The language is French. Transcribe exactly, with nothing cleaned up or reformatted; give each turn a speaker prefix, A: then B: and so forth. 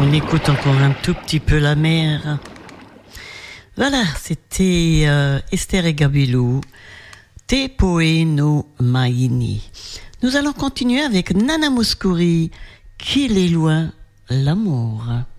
A: On écoute encore un tout petit peu la mer. Voilà, c'était euh, Esther et Gabilou, Te Poe no Maini. Nous allons continuer avec Nana Mouskouri, Qu'il est loin l'amour.